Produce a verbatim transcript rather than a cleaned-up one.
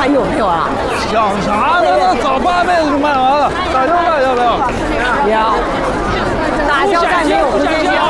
还有没有啊？ 想啥呢？那早八辈子就卖完了，打交道要不要？ 要。打交道没有时间要。